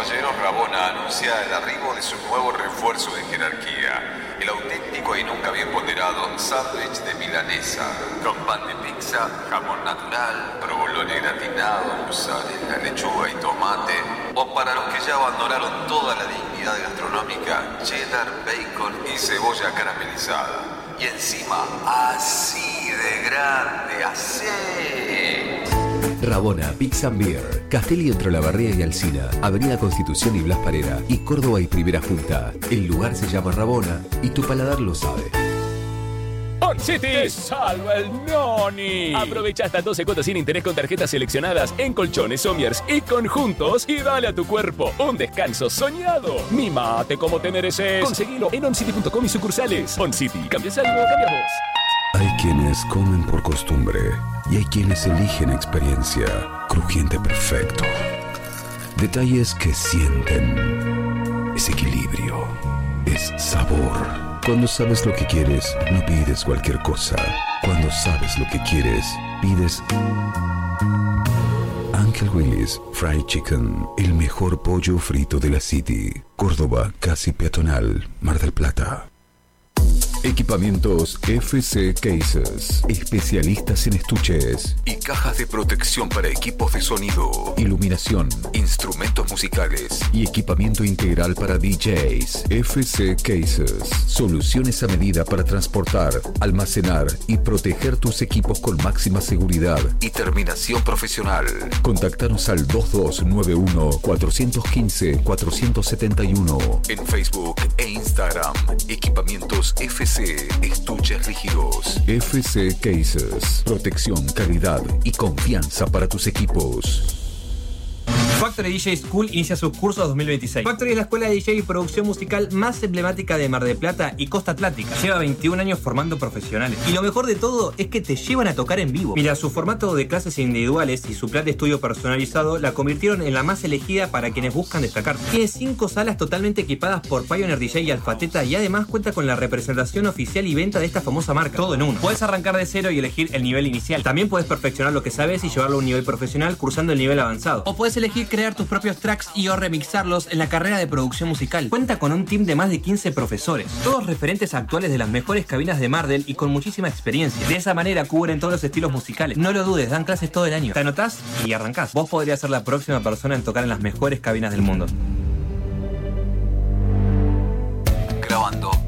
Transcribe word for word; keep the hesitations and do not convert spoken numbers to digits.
caballeros, Rabona anuncia el arribo de su nuevo refuerzo de jerarquía, el auténtico y nunca bien ponderado sándwich de milanesa, con pan de pizza, jamón natural, provolone gratinado, mozzarella, lechuga y tomate, o para los que ya abandonaron toda la dignidad gastronómica, cheddar, bacon y cebolla caramelizada. Y encima, así de grande, así. Rabona Pizza and Beer, Castelli entre Olavarría y Alsina, Avenida Constitución y Blas Parera, y Córdoba y Primera Junta. El lugar se llama Rabona y tu paladar lo sabe. On City, salva el noni. Aprovecha hasta doce cuotas sin interés con tarjetas seleccionadas en colchones, sommiers y conjuntos y dale a tu cuerpo un descanso soñado. Mimate como te mereces. Conseguilo en oncity punto com y sucursales. On City, cambias algo, cambias vos. Hay quienes comen por costumbre y hay quienes eligen experiencia. Crujiente perfecto. Detalles que sienten. Es equilibrio. Es sabor. Cuando sabes lo que quieres, no pides cualquier cosa. Cuando sabes lo que quieres, pides Uncle Will's Fried Chicken, el mejor pollo frito de la City. Córdoba, casi peatonal, Mar del Plata. Equipamientos F C Cases, especialistas en estuches y cajas de protección para equipos de sonido, iluminación, instrumentos musicales y equipamiento integral para D Js. F C Cases, soluciones a medida para transportar, almacenar y proteger tus equipos con máxima seguridad y terminación profesional. Contactanos al dos dos nueve uno, cuatro uno cinco, cuatro siete uno en Facebook e Instagram. Equipamientos F C, estuches rígidos. F C Cases, protección, calidad y confianza para tus equipos. Factory D J School inicia sus cursos dos mil veintiséis. Factory es la escuela de D J y producción musical más emblemática de Mar del Plata y Costa Atlántica. Lleva veintiún años formando profesionales. Y lo mejor de todo es que te llevan a tocar en vivo. Mira, su formato de clases individuales y su plan de estudio personalizado la convirtieron en la más elegida para quienes buscan destacar. Tiene cinco salas totalmente equipadas por Pioneer D J y Alfateta y además cuenta con la representación oficial y venta de esta famosa marca. Todo en uno. Puedes arrancar de cero y elegir el nivel inicial. También puedes perfeccionar lo que sabes y llevarlo a un nivel profesional cursando el nivel avanzado. O puedes elegir crear tus propios tracks y o remixarlos en la carrera de producción musical. Cuenta con un team de más de quince profesores, todos referentes actuales de las mejores cabinas de Mardel y con muchísima experiencia. De esa manera cubren todos los estilos musicales. No lo dudes, dan clases todo el año. Te anotás y arrancás. Vos podrías ser la próxima persona en tocar en las mejores cabinas del mundo. Grabando